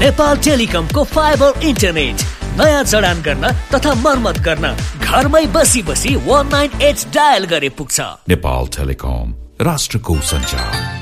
Nepal टेलिकमको fibre internet नयाँ जडान गर्न तथा मर्मत गर्न घरमै बसी 198 डायल गरे पुग्छ। नेपाल टेलिकम, राष्ट्रको सञ्चार।